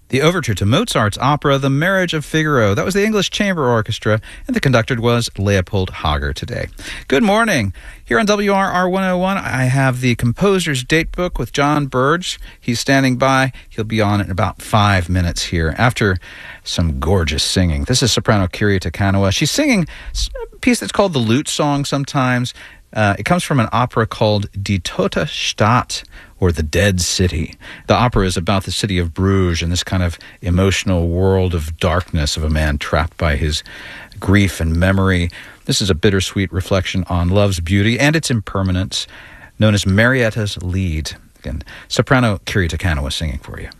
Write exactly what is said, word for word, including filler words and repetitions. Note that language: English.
The overture to Mozart's opera, The Marriage of Figaro. That was the English Chamber Orchestra, and the conductor was Leopold Hager today. Good morning. Here on W R R one oh one, I have the composer's date book with John Burge. He's standing by. He'll be on in about five minutes here after some gorgeous singing. This is soprano Kyria Takanawa. She's singing a piece that's called the Lute Song sometimes. Uh, it comes from an opera called Die Tote Stadt, or The Dead City. The opera is about the city of Bruges and this kind of emotional world of darkness of a man trapped by his grief and memory. This is a bittersweet reflection on love's beauty and its impermanence, known as Marietta's Lied. Again, soprano Kyria Takanawa singing for you.